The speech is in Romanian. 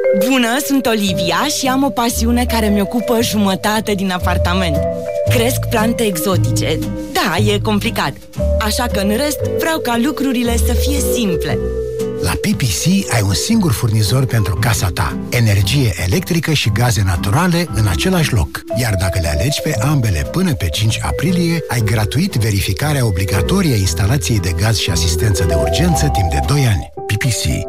Bună, sunt Olivia și am o pasiune care mi-ocupă jumătate din apartament. Cresc plante exotice. Da, e complicat. Așa că în rest vreau ca lucrurile să fie simple. La PPC ai un singur furnizor pentru casa ta. Energie electrică și gaze naturale în același loc. Iar dacă le alegi pe ambele până pe 5 aprilie, ai gratuit verificarea obligatorie a instalației de gaz și asistență de urgență timp de 2 ani. PPC.